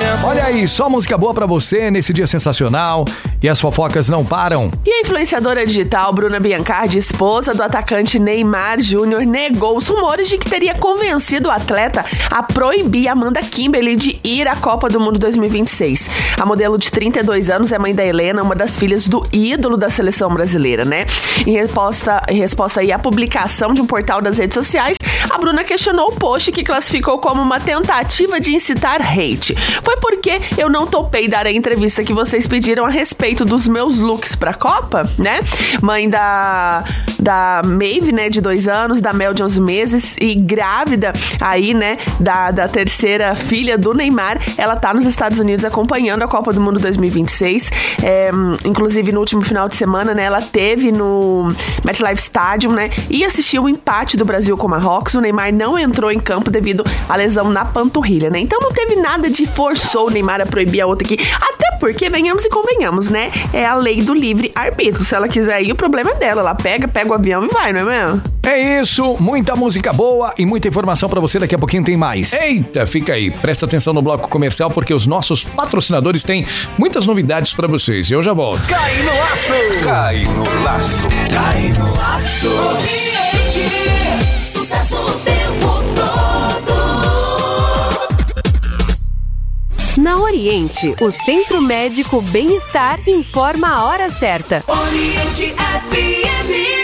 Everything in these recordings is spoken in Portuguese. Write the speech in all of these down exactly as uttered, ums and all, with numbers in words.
tempo. Olha aí, só música boa pra você nesse dia sensacional e as fofocas não param. E a influenciadora digital Bruna Biancardi, esposa do atacante Neymar Júnior, negou os rumores de que teria convencido o atleta a proibir Amanda Kimberly de ir à Copa do Mundo dois mil e vinte e seis. A modelo de trinta e dois anos é mãe da Helena, uma das filhas do ídolo da seleção brasileira, né? Em resposta, em resposta aí à publicação de um portal das redes sociais, a Bruna questionou o post que classificou como uma tentativa de incitar hate. Foi porque eu não topei dar a entrevista que vocês pediram a respeito dos meus looks pra Copa, né? Mãe da, da Maeve, né, de dois anos, da Mel de onze meses e grávida aí, né, da, da terceira filha do Neymar. Ela tá nos Estados Unidos acompanhando a Copa do Mundo dois mil e vinte e seis. É, inclusive, no último final de semana, né, ela teve no MetLife Stadium, né, e assistiu o empate do Brasil com o Marrocos. O Neymar não entrou em campo devido à lesão na panturrilha, né? Então não teve nada de forçou o Neymar a proibir a outra aqui. Até porque, venhamos e convenhamos, né? É a lei do livre-arbítrio. Se ela quiser ir, o problema é dela. Ela pega, pega o avião e vai, não é mesmo? É isso, muita música boa e muita informação pra você. Daqui a pouquinho tem mais. Eita, fica aí. Presta atenção no bloco comercial porque os nossos patrocinadores têm muitas novidades pra vocês. Eu já volto. Cai no laço. Cai no laço. Cai no laço. Oriente, sucesso o tempo todo. Na Oriente, o Centro Médico Bem-Estar informa a hora certa. Oriente F M.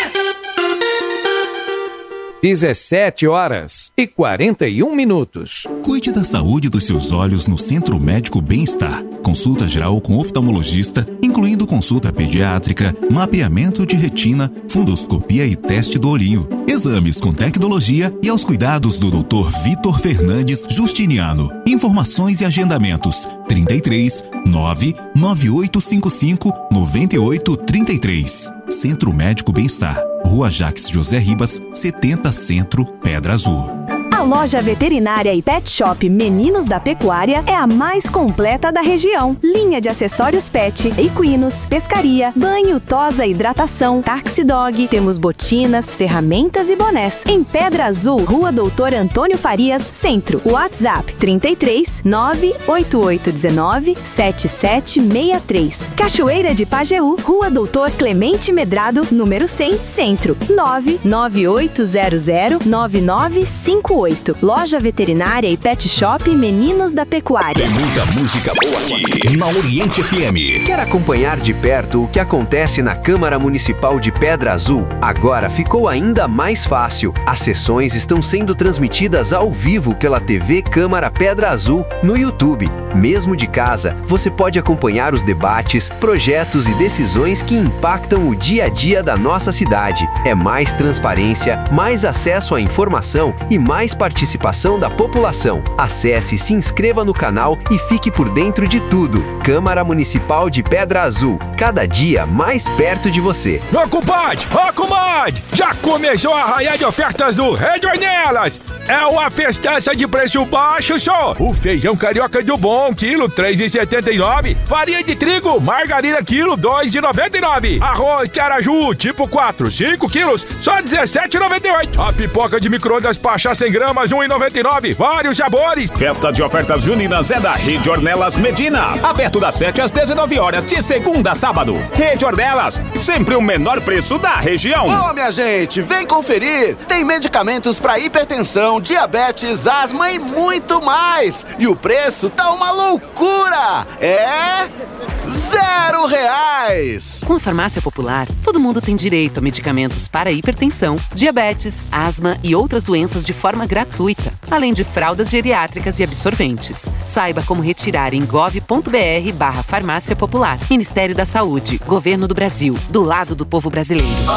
dezessete horas e quarenta e um minutos. Cuide da saúde dos seus olhos no Centro Médico Bem-Estar. Consulta geral com oftalmologista, incluindo consulta pediátrica, mapeamento de retina, fundoscopia e teste do olhinho. Exames com tecnologia e aos cuidados do doutor Vitor Fernandes Justiniano. Informações e agendamentos: trinta e três, nove nove oito cinco cinco, nove oito três três. Centro Médico Bem-Estar. Rua Jacques José Ribas, setenta Centro, Pedra Azul. A loja veterinária e pet shop Meninos da Pecuária é a mais completa da região. Linha de acessórios pet, equinos, pescaria, banho, tosa, hidratação, taxi dog. Temos botinas, ferramentas e bonés. Em Pedra Azul, Rua Doutor Antônio Farias, Centro. WhatsApp trinta e três, nove oito oito um nove, sete sete seis três. Cachoeira de Pajeú, Rua Doutor Clemente Medrado, número cem, Centro. nove nove oito zero zero nove nove cinco oito. Loja Veterinária e Pet Shop Meninos da Pecuária. Tem muita música boa aqui na Oriente F M. Quer acompanhar de perto o que acontece na Câmara Municipal de Pedra Azul? Agora ficou ainda mais fácil. As sessões estão sendo transmitidas ao vivo pela T V Câmara Pedra Azul no YouTube. Mesmo de casa, você pode acompanhar os debates, projetos e decisões que impactam o dia a dia da nossa cidade. É mais transparência, mais acesso à informação e mais participação da população. Acesse, se inscreva no canal e fique por dentro de tudo. Câmara Municipal de Pedra Azul, cada dia mais perto de você. Ô compadre, ô comadre, já começou a arraiar de ofertas do Redornelas. É uma festança de preço baixo só. O feijão carioca do bom, quilo três reais e setenta e nove. Farinha de trigo, margarina, quilo dois reais e noventa e nove. Arroz Tiaraju, tipo quatro, cinco quilos, só dezessete reais e noventa e oito. A pipoca de micro-ondas Pachá cem gramas, um real e noventa e nove. Vários sabores. Festa de ofertas juninas é da Rede Ornelas Medina. Aberto das sete às dezenove horas, de segunda a sábado. Rede Ornelas, sempre o menor preço da região. Ô, minha gente, vem conferir. Tem medicamentos para hipertensão, diabetes, asma e muito mais. E o preço tá uma loucura. É zero reais. Com a Farmácia Popular, todo mundo tem direito a medicamentos para hipertensão, diabetes, asma e outras doenças de forma gratuita, além de fraldas geriátricas e absorventes. Saiba como retirar em gov.br barra Farmácia Popular. Ministério da Saúde, Governo do Brasil, do lado do povo brasileiro.